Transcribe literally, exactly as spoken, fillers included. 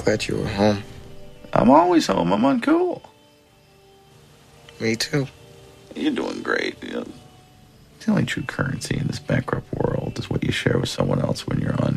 glad you were home. I'm always home. I'm uncool. Me too. You're doing great. You know, the only true currency in this bankrupt world is what you share with someone else when you're on